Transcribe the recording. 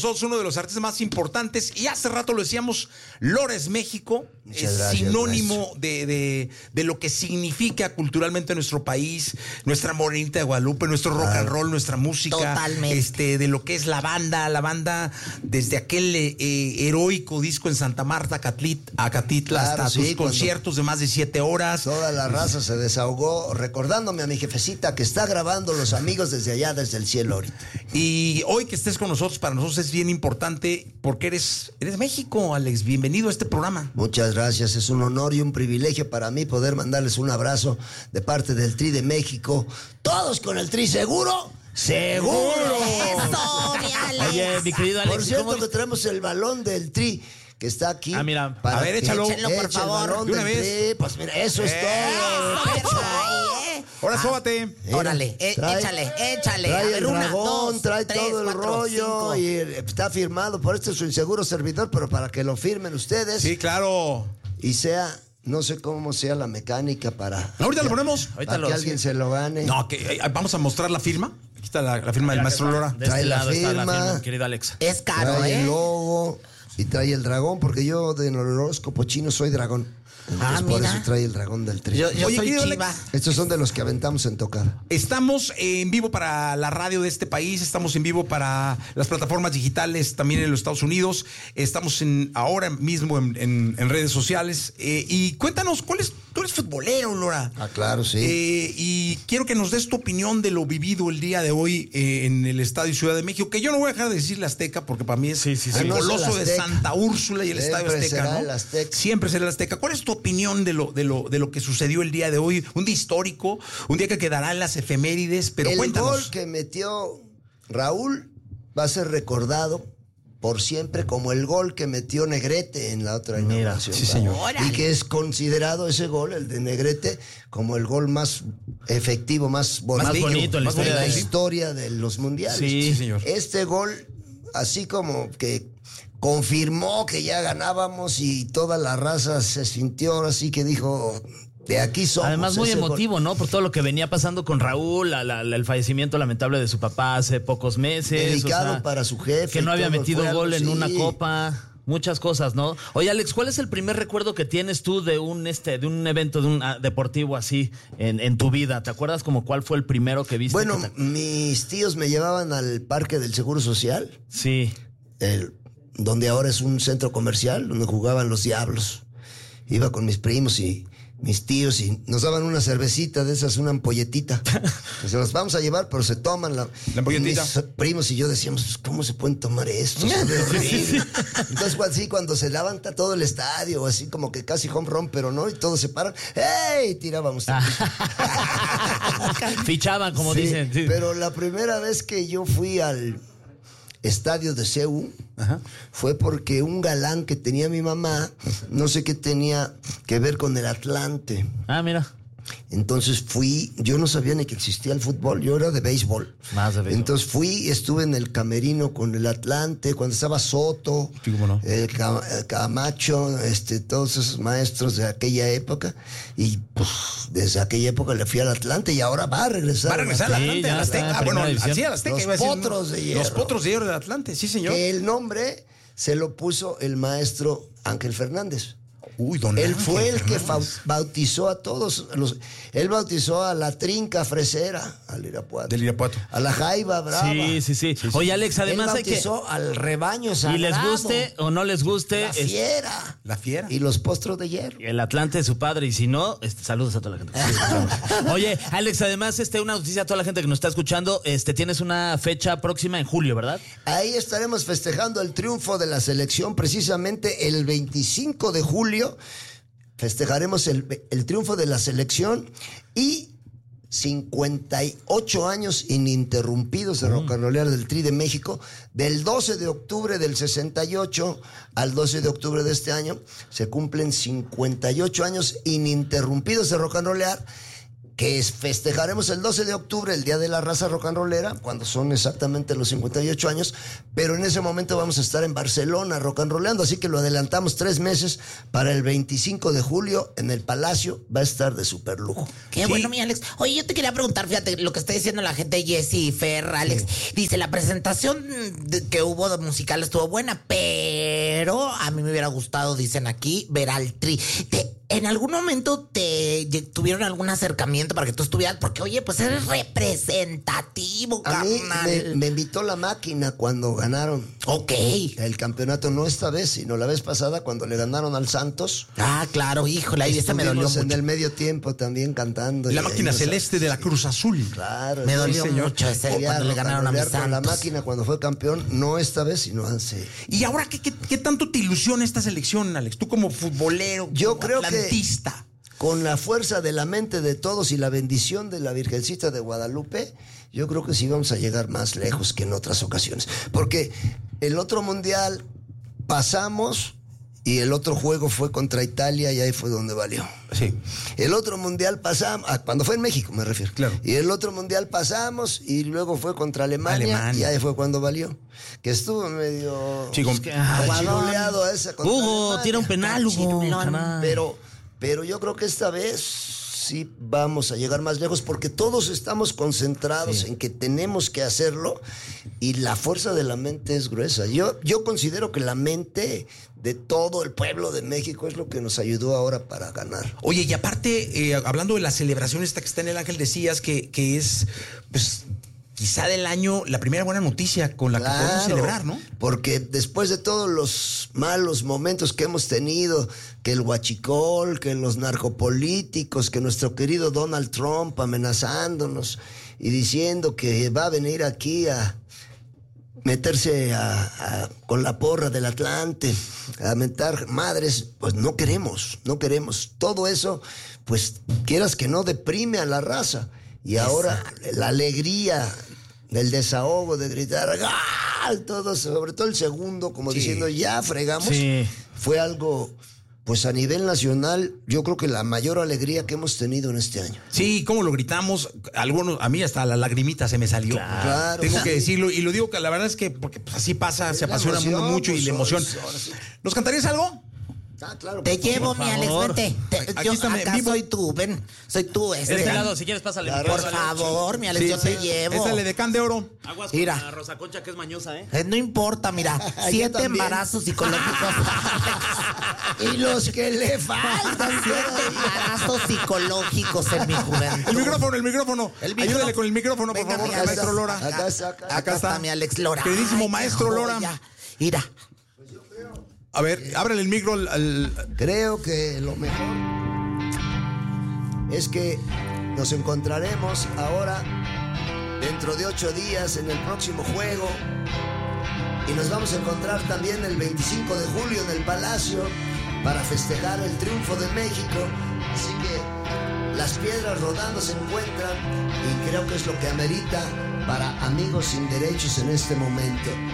Nosotros uno de los artistas más importantes, y hace rato lo decíamos, Lores México, es sinónimo de lo que significa culturalmente nuestro país, nuestra Morenita de Guadalupe, nuestro rock and roll, nuestra música. Totalmente. De lo que es la banda desde aquel heroico disco en Santa Marta, Acatitla, hasta sus conciertos de más de 7 horas. Toda la raza se desahogó recordándome a mi jefecita que está grabando Los Amigos desde allá, desde el cielo ahorita. Y hoy que estés con nosotros, para nosotros es bien importante porque eres México, Alex. Bienvenido a este programa. Muchas gracias. Es un honor y un privilegio para mí poder mandarles un abrazo de parte del Tri de México. Todos con el Tri, ¿seguro? ¡Seguro! Eso, mi Alex. Oye, mi querido Alex. Por cierto que tenemos el balón del Tri que está aquí. Ah, mira. A ver, échalo. Échenlo, por favor. El balón de una del vez. Tri. Pues mira, eso es todo. Ahora sóbate. Órale, échale. Trae A ver, el 1, dragón, 2, trae 3, todo el 4, rollo 5. y está firmado por su inseguro servidor, pero para que lo firmen ustedes Sí, claro. y sea, no sé cómo sea la mecánica para Ahorita lo ponemos. para que alguien se lo gane. No, que vamos a mostrar la firma. Aquí está la firma del maestro Lora. De Trae este la lado está la firma. firma, mi querido Alex. Es caro, Trae el logo y trae el dragón, porque yo de horóscopo chino soy dragón. Entonces, por mira. eso trae el dragón del Tri. Yo Oye, soy querido chiva. Alex. Estos son de los que aventamos en tocada. Estamos en vivo para la radio de este país, estamos en vivo para las plataformas digitales también en los Estados Unidos, estamos ahora mismo en redes sociales. Y cuéntanos, tú eres futbolero, Lora. Ah, claro, sí. Y quiero que nos des tu opinión de lo vivido el día de hoy en el Estadio Ciudad de México, que yo no voy a dejar de decir la Azteca, porque para mí es Sí, sí, el no es el coloso de Azteca. Santa Úrsula y el Siempre Estadio Azteca, será ¿no? el Azteca. Siempre será el Azteca. ¿Cuál es tu opinión de lo que sucedió el día de hoy? Un día histórico, un día que quedará en las efemérides, pero el cuéntanos. gol que metió Raúl va a ser recordado por siempre como el gol que metió Negrete en la otra inauguración. sí, señor. Órale. Y que es considerado ese gol, el de Negrete, como el gol más efectivo, más bonito en la historia de- historia de los mundiales. Sí, señor. Este gol, así como que confirmó que ya ganábamos y toda la raza se sintió así que dijo, de aquí somos. Además, muy ese gol. emotivo, ¿no? Por todo lo que venía pasando con Raúl, el fallecimiento lamentable de su papá hace pocos meses. Dedicado para su jefe. Que no y había todo, metido fue algo gol en así. una copa. Muchas cosas, ¿no? Oye, Alex, ¿cuál es el primer recuerdo que tienes tú de un evento de un deportivo así en tu vida? ¿Te acuerdas como cuál fue el primero que viste? Bueno, mis tíos me llevaban al Parque del Seguro Social, Sí. donde ahora es un centro comercial, donde jugaban los Diablos. Iba con mis primos y mis tíos y nos daban una cervecita de esas, una ampolletita. Que se las vamos a llevar, pero se toman la ampolletita. Mis primos y yo decíamos, pues, ¿cómo se pueden tomar esto? Sabe horrible. Entonces, así cuando se levanta todo el estadio, así como que casi home run, pero no, y todos se paran, ¡ey! Tirábamos. Fichaban, como Sí, dicen. Sí. Pero la primera vez que yo fui al estadio de CEU fue porque un galán que tenía mi mamá, no sé qué tenía que ver con el Atlante. Ah, mira. Entonces fui, yo no sabía ni que existía el fútbol, yo era de béisbol. Más de béisbol. Entonces fui, estuve en el camerino con el Atlante, cuando estaba Soto, Sí, cómo no. Camacho, todos esos maestros de aquella época. Y pues desde aquella época le fui al Atlante y ahora va a regresar. Va a regresar al Sí, Atlante, ya al Azteca. está, Ah, bueno, primera división. así al Azteca. Los iba a decir, Potros de Hierro. Los Potros de Hierro del Atlante, sí, señor. Que el nombre se lo puso el maestro Ángel Fernández. Uy, don Él Ángel fue el que Fernández. bautizó a todos él bautizó a la Trinca Fresera, al Irapuato. Del Irapuato. A la Jaiba Brava. Sí. Oye, Alex, además él hay que... bautizó al rebaño sagrado. Y les guste o no les guste... La Fiera. La Fiera. Y los Potros de Hierro. El Atlante de su padre, y si no, saludos a toda la gente. Oye, Alex, además, una noticia a toda la gente que nos está escuchando, tienes una fecha próxima en julio, ¿verdad? Ahí estaremos festejando el triunfo de la selección precisamente el 25 de julio. Festejaremos el triunfo de la selección y 58 años ininterrumpidos de rock and rollear del Tri de México. Del 12 de octubre del 68 al 12 de octubre de este año se cumplen 58 años ininterrumpidos de rock and rollear. que festejaremos el 12 de octubre, el Día de la Raza Rock and Rollera, cuando son exactamente los 58 años, pero en ese momento vamos a estar en Barcelona rock and rolleando, así que lo adelantamos 3 meses para el 25 de julio en el Palacio, va a estar de super lujo. Qué bueno, mi Alex. Oye, yo te quería preguntar, fíjate, lo que está diciendo la gente, Jessy, Fer, Alex, dice, la presentación que hubo de musical estuvo buena, pero a mí me hubiera gustado, dicen aquí, ver al Tri. ¿En algún momento tuvieron algún acercamiento para que tú estuvieras? Porque, oye, pues eres representativo, A mí carnal. me invitó la máquina cuando ganaron Ok. el campeonato, no esta vez, sino la vez pasada cuando le ganaron al Santos. Ah, claro, híjole, ahí esa me dolió Estuvimos en mucho. el medio tiempo también cantando. La y máquina ahí nos- celeste de la Cruz Azul. Claro. Me sí, dolió señor. mucho ese Quería cuando le ganaron a mis rocanrolear con la Santos. máquina cuando fue campeón, no esta vez, sino hace... ¿Y ahora qué tanto te ilusiona esta selección, Alex? Tú como futbolero, Yo como creo que- atlantista. Con la fuerza de la mente de todos y la bendición de la Virgencita de Guadalupe, yo creo que sí vamos a llegar más lejos que en otras ocasiones. Porque el otro mundial pasamos y el otro juego fue contra Italia y ahí fue donde valió. Sí. El otro mundial pasamos, cuando fue en México me refiero. Claro. Y el otro mundial pasamos y luego fue contra Alemania. Y ahí fue cuando valió. Que estuvo medio Sí, con- achiruleado esa contra Hugo, Alemania. tira un penal, Hugo. Cachirulón. Caray. Pero yo creo que esta vez sí vamos a llegar más lejos porque todos estamos concentrados en que tenemos que hacerlo y la fuerza de la mente es gruesa. Yo considero que la mente de todo el pueblo de México es lo que nos ayudó ahora para ganar. Oye, y aparte, hablando de la celebración esta que está en el Ángel, decías que es, pues, quizá del año la primera buena noticia con la que podemos celebrar, ¿no? Porque después de todos los malos momentos que hemos tenido, que el huachicol, que los narcopolíticos, que nuestro querido Donald Trump amenazándonos y diciendo que va a venir aquí a meterse con la porra del Atlante, a mentar madres, pues no queremos. Todo eso, pues quieras que no, deprime a la raza. Y ahora la alegría del desahogo, de gritar, ¡ah! Todo, sobre todo el segundo, como diciendo, ya fregamos, Sí. fue algo, pues a nivel nacional, yo creo que la mayor alegría que hemos tenido en este año. Sí, cómo lo gritamos, algunos, a mí hasta la lagrimita se me salió. Claro. Tengo que decirlo, y lo digo que la verdad es que porque pues, así pasa, se La apasiona uno emoción, mucho y pues, la emoción. ahora sí. ¿Nos cantarías algo? Ah, claro. Te llevo, por mi Alex, favor. vente. Aquí Yo está, acá vivo. soy tú, ven. Soy tú, De este lado, si quieres, pásale. mi Por Carlos. favor, mi Alex, yo te llevo. Esta es la de Can de Oro. Aguas Mira. con la Rosa Concha, que es mañosa, ¿eh? No importa, mira, Yo 7 también. embarazos psicológicos. Y los que le faltan. 7 embarazos psicológicos en mi juventud. El micrófono. Ayúdale con el micrófono, por Venga, favor, mi al Alex. maestro Lora. Acá Acá está mi Alex Lora. Queridísimo Ay, qué maestro Lora. joya. Mira, A ver, ábrele el micro Creo que lo mejor es que nos encontraremos ahora dentro de 8 días en el próximo juego y nos vamos a encontrar también el 25 de julio en el Palacio para festejar el triunfo de México. Así que las piedras rodando se encuentran y creo que es lo que amerita para Amigos Sin Derechos en este momento.